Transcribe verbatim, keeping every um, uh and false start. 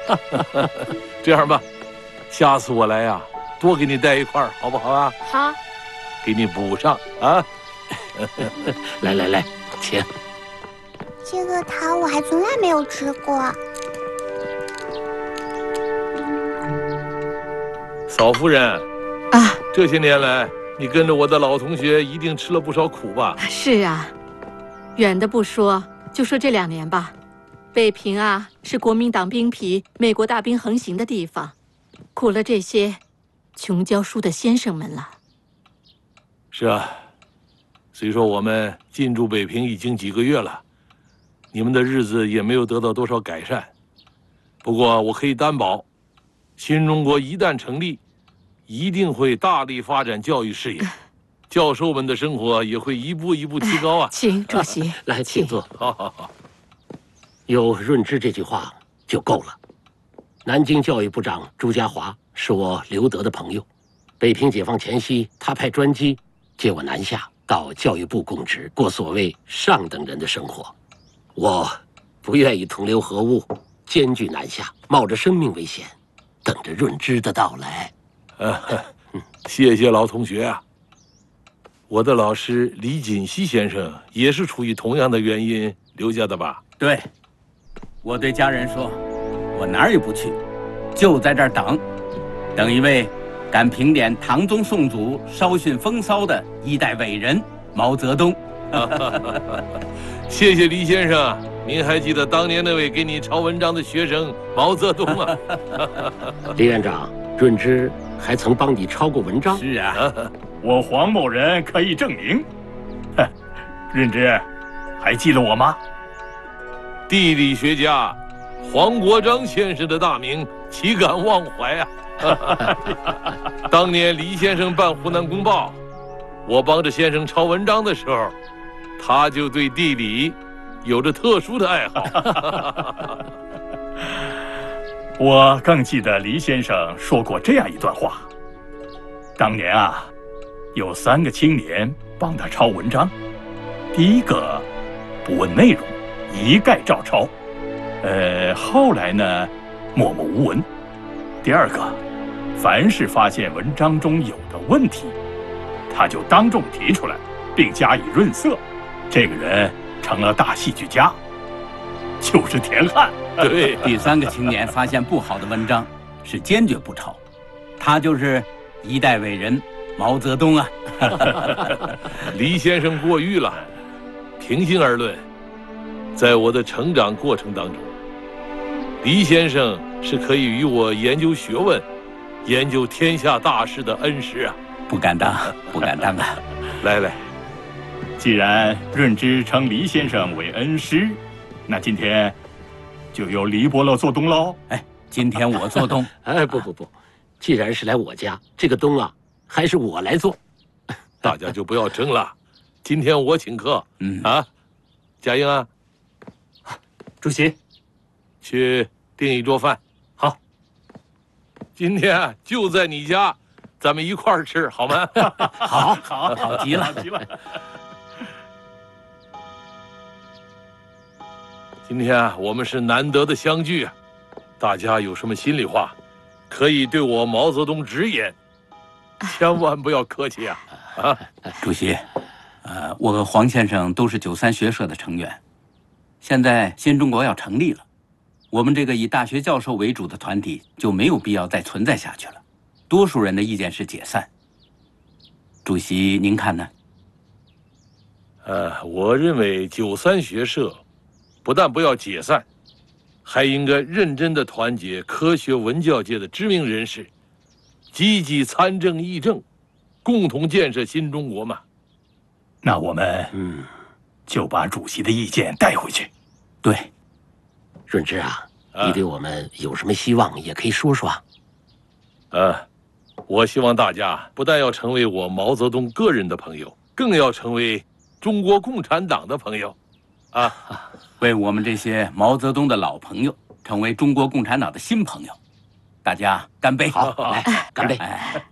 这样吧，下次我来呀，多给你带一块，好不好啊？ 好， 给你补上啊。 来来来，请。 这个糖我还从来没有吃过。 嫂夫人啊， 这些年来，你跟着我的老同学一定吃了不少苦吧？ 是啊，远的不说，就说这两年吧，北平啊是国民党兵痞、美国大兵横行的地方，苦了这些穷教书的先生们了。 是啊，虽说我们进驻北平已经几个月了，你们的日子也没有得到多少改善。不过我可以担保，新中国一旦成立，一定会大力发展教育事业，教授们的生活也会一步一步提高啊！ 请主席来，请坐。 好好好， 有润之这句话就够了。南京教育部长朱家骅是我刘德的朋友，北平解放前夕，他派专机接我南下，到教育部供职，过所谓上等人的生活。我不愿意同流合污，艰巨南下，冒着生命危险，等着润之的到来。 啊，谢谢老同学啊！我的老师李锦熙先生也是出于同样的原因留下的吧？ 对，我对家人说，我哪儿也不去，就在这儿等，等一位敢评点唐宗宋祖、稍逊风骚的一代伟人毛泽东。 谢谢李先生，您还记得当年那位给你抄文章的学生毛泽东啊？ 李院长，润之还曾帮你抄过文章。 是啊， 我黄某人可以证明。哼，润之，还记得我吗？ 地理学家黄国章先生的大名，岂敢忘怀啊！当年李先生办《湖南公报》，我帮着先生抄文章的时候，他就对地理有着特殊的爱好。 我更记得黎先生说过这样一段话：当年啊，有三个青年帮他抄文章，第一个不问内容，一概照抄，呃，后来呢，默默无闻；第二个，凡是发现文章中有的问题，他就当众提出来，并加以润色，这个人成了大戏剧家，就是田汉。 对， 第三个青年发现不好的文章，是坚决不抄，他就是一代伟人毛泽东啊。 黎先生过誉了。平心而论，在我的成长过程当中，黎先生是可以与我研究学问、研究天下大事的恩师啊！ 不敢当，不敢当啊！ 来来， 既然润之称黎先生为恩师，那今天就由黎伯乐做东喽。 哎，今天我做东。 哎，不不不，既然是来我家，这个东啊，还是我来做。 大家就不要争了。今天我请客， 嗯啊，佳英啊， 主席， 去订一桌饭。 好， 今天啊就在你家，咱们一块儿吃，好吗？ 好，好，好极了， 好极了。 今天啊，我们是难得的相聚啊，大家有什么心里话，可以对我毛泽东直言，千万不要客气啊！啊， 主席，呃，我和黄先生都是九三学社的成员，现在新中国要成立了，我们这个以大学教授为主的团体就没有必要再存在下去了。多数人的意见是解散，主席您看呢？ 呃，我认为九三学社不但不要解散，还应该认真地团结科学文教界的知名人士，积极参政议政，共同建设新中国嘛。 那我们嗯， 就把主席的意见带回去。 对， 润之啊， 啊你对我们有什么希望，也可以说说啊。 呃，我希望大家不但要成为我毛泽东个人的朋友，更要成为中国共产党的朋友，啊， 为我们这些毛泽东的老朋友成为中国共产党的新朋友，大家干杯！ 好，来干杯！ 哎